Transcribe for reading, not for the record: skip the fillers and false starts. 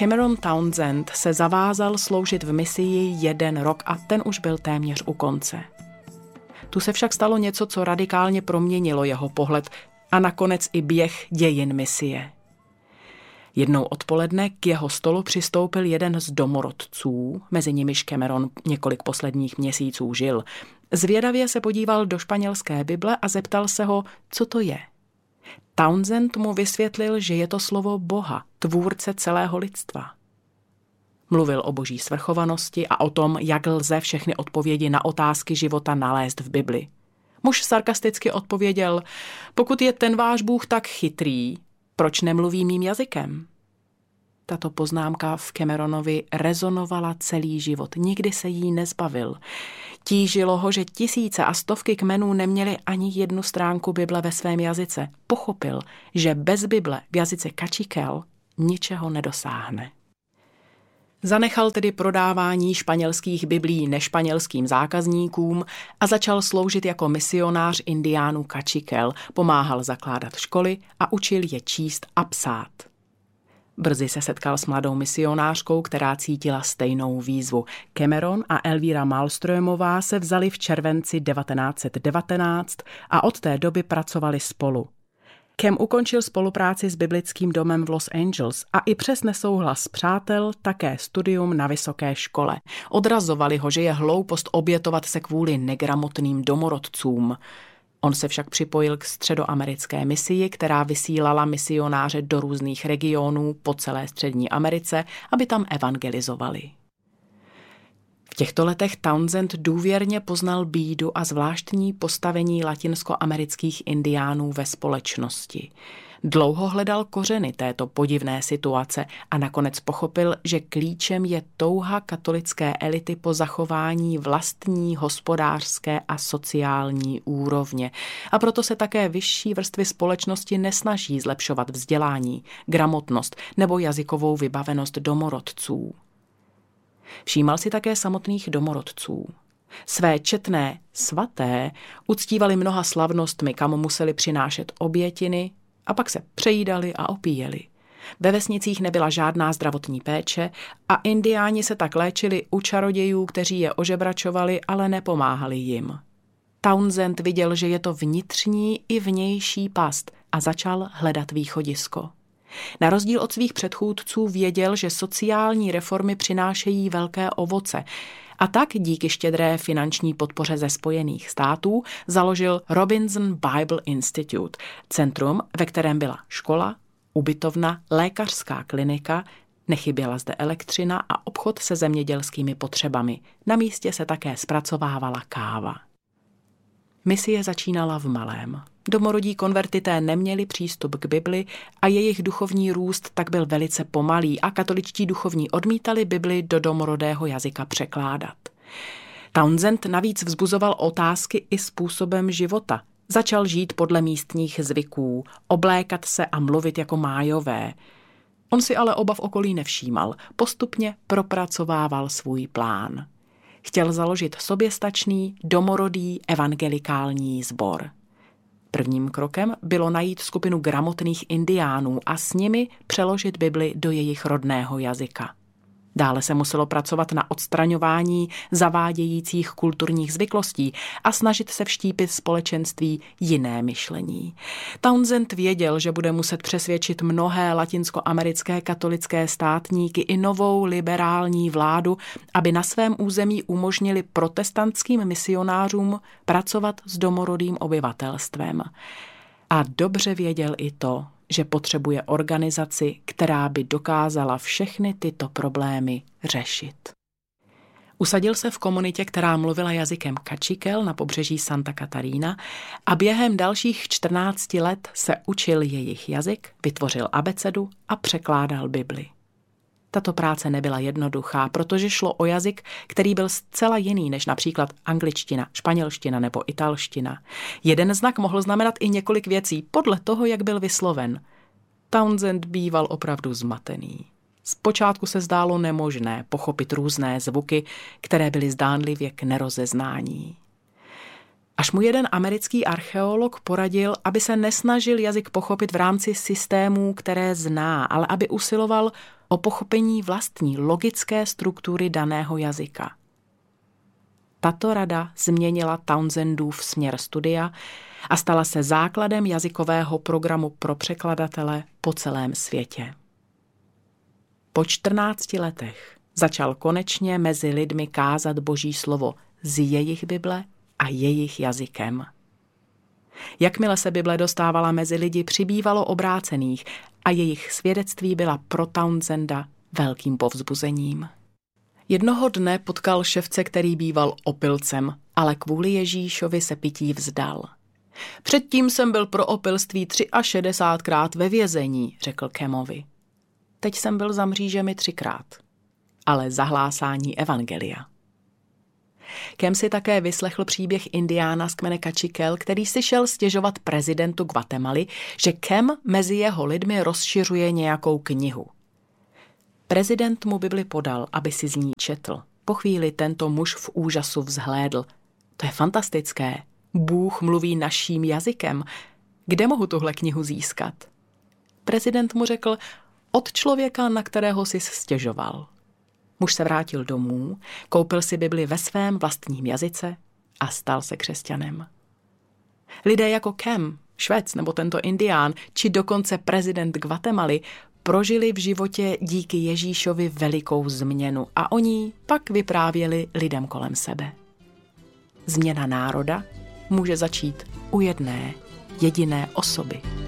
Cameron Townsend se zavázal sloužit v misii 1 rok a ten už byl téměř u konce. Tu se však stalo něco, co radikálně proměnilo jeho pohled a nakonec i běh dějin misie. Jednou odpoledne k jeho stolu přistoupil jeden z domorodců, mezi nimiž Cameron několik posledních měsíců žil. Zvědavě se podíval do španělské Bible a zeptal se ho, co to je. Townsend mu vysvětlil, že je to slovo Boha, tvůrce celého lidstva. Mluvil o boží svrchovanosti a o tom, jak lze všechny odpovědi na otázky života nalézt v Bibli. Muž sarkasticky odpověděl, pokud je ten váš Bůh tak chytrý, proč nemluví mým jazykem? Tato poznámka v Cameronovi rezonovala celý život, nikdy se jí nezbavil. Tížilo ho, že tisíce a stovky kmenů neměli ani jednu stránku Bible ve svém jazyce. Pochopil, že bez Bible v jazyce kačikel ničeho nedosáhne. Zanechal tedy prodávání španělských biblí nešpanělským zákazníkům a začal sloužit jako misionář indiánů kačikel, pomáhal zakládat školy a učil je číst a psát. Brzy se setkal s mladou misionářkou, která cítila stejnou výzvu. Cameron a Elvira Malströmová se vzali v červenci 1919 a od té doby pracovali spolu. Cam ukončil spolupráci s biblickým domem v Los Angeles a i přes nesouhlas přátel také studium na vysoké škole. Odrazovali ho, že je hloupost obětovat se kvůli negramotným domorodcům. On se však připojil k středoamerické misii, která vysílala misionáře do různých regionů po celé Střední Americe, aby tam evangelizovali. V těchto letech Townsend důvěrně poznal bídu a zvláštní postavení latinskoamerických indiánů ve společnosti. Dlouho hledal kořeny této podivné situace a nakonec pochopil, že klíčem je touha katolické elity po zachování vlastní hospodářské a sociální úrovně. A proto se také vyšší vrstvy společnosti nesnaží zlepšovat vzdělání, gramotnost nebo jazykovou vybavenost domorodců. Všímal si také samotných domorodců. Své četné svaté uctívali mnoha slavnostmi, kam museli přinášet obětiny a pak se přejídali a opíjeli. Ve vesnicích nebyla žádná zdravotní péče a indiáni se tak léčili u čarodějů, kteří je ožebračovali, ale nepomáhali jim. Townsend viděl, že je to vnitřní i vnější past a začal hledat východisko. Na rozdíl od svých předchůdců věděl, že sociální reformy přinášejí velké ovoce a tak díky štědré finanční podpoře ze Spojených států založil Robinson Bible Institute, centrum, ve kterém byla škola, ubytovna, lékařská klinika, nechyběla zde elektřina a obchod se zemědělskými potřebami. Na místě se také zpracovávala káva. Misie začínala v malém. Domorodí konvertité neměli přístup k Bibli a jejich duchovní růst tak byl velice pomalý a katoličtí duchovní odmítali Bibli do domorodého jazyka překládat. Townsend navíc vzbuzoval otázky i způsobem života. Začal žít podle místních zvyků, oblékat se a mluvit jako májové. On si ale obav okolí nevšímal, postupně propracovával svůj plán. Chtěl založit soběstačný, domorodý evangelikální sbor. Prvním krokem bylo najít skupinu gramotných indiánů a s nimi přeložit Bibli do jejich rodného jazyka. Dále se muselo pracovat na odstraňování zavádějících kulturních zvyklostí a snažit se vštípit společenství jiné myšlení. Townsend věděl, že bude muset přesvědčit mnohé latinskoamerické katolické státníky i novou liberální vládu, aby na svém území umožnili protestantským misionářům pracovat s domorodým obyvatelstvem. A dobře věděl i to, že potřebuje organizaci, která by dokázala všechny tyto problémy řešit. Usadil se v komunitě, která mluvila jazykem kačikel na pobřeží Santa Catarina a během dalších 14 let se učil jejich jazyk, vytvořil abecedu a překládal Bibli. Tato práce nebyla jednoduchá, protože šlo o jazyk, který byl zcela jiný než například angličtina, španělština nebo italština. Jeden znak mohl znamenat i několik věcí podle toho, jak byl vysloven. Townsend býval opravdu zmatený. Zpočátku se zdálo nemožné pochopit různé zvuky, které byly zdánlivě k nerozeznání. Až mu jeden americký archeolog poradil, aby se nesnažil jazyk pochopit v rámci systémů, které zná, ale aby usiloval o pochopení vlastní logické struktury daného jazyka. Tato rada změnila Townsendův směr studia a stala se základem jazykového programu pro překladatele po celém světě. Po 14 letech začal konečně mezi lidmi kázat Boží slovo z jejich Bible a jejich jazykem. Jakmile se Bible dostávala mezi lidi, přibývalo obrácených a jejich svědectví byla pro Townsenda velkým povzbuzením. Jednoho dne potkal ševce, který býval opilcem, ale kvůli Ježíšovi se pití vzdal. Předtím jsem byl pro opilství 63krát ve vězení, řekl Kemovi. Teď jsem byl za mřížemi 3krát, ale za hlásání evangelia. Kem si také vyslechl příběh indiána z kmene Kačikel, který si šel stěžovat prezidentu Guatemaly, že Kem mezi jeho lidmi rozšiřuje nějakou knihu. Prezident mu Bibli podal, aby si z ní četl. Po chvíli tento muž v úžasu vzhlédl. To je fantastické. Bůh mluví naším jazykem. Kde mohu tuhle knihu získat? Prezident mu řekl, od člověka, na kterého jsi stěžoval. Muž se vrátil domů, koupil si Bibli ve svém vlastním jazyce a stal se křesťanem. Lidé jako Kem, Švec nebo tento indián, či dokonce prezident Guatemaly prožili v životě díky Ježíšovi velikou změnu a oni pak vyprávěli lidem kolem sebe. Změna národa může začít u jedné jediné osoby.